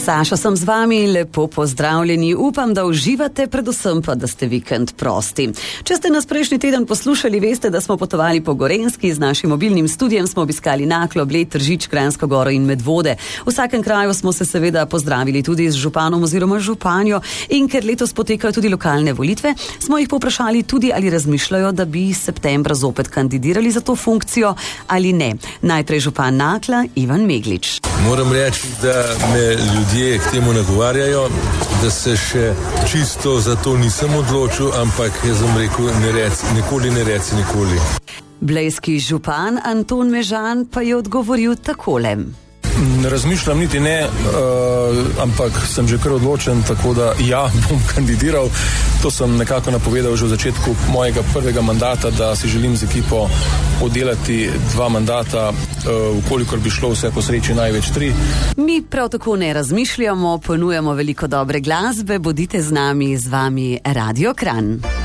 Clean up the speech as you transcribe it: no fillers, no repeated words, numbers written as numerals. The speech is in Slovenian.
Saša, sem z vami, lepo pozdravljeni. Upam, da uživate, predvsem pa, da ste vikend prosti. Če ste nas prejšnji teden poslušali, veste, da smo potovali po Gorenjski, z našim mobilnim studijem smo obiskali Naklo, Bled, Tržič, Kranjsko Goro in Medvode. V vsakem kraju smo se seveda pozdravili tudi z županom oziroma županjo in ker letos potekajo tudi lokalne volitve, smo jih povprašali tudi, ali razmišljajo, da bi septembra zopet kandidirali za to funkcijo ali ne. Najprej župan Nakla, Ivan Meglič. Moram reči, da me ljudje k temu nagovarjajo, da se še čisto za to nisem odločil, ampak jaz sem rekel, nikoli ne reci nikoli. Blejski župan Anton Mežan pa je odgovoril takole. Ne razmišljam niti ne, ampak sem že kar odločen, tako da ja, bom kandidiral. To sem nekako napovedal že v začetku mojega prvega mandata, da si želim z ekipo oddelati 2 mandata, ukolikor bi šlo vse po sreči največ 3. Mi prav tako ne razmišljamo, ponujamo veliko dobre glasbe, bodite z nami, z vami Radio Kranj.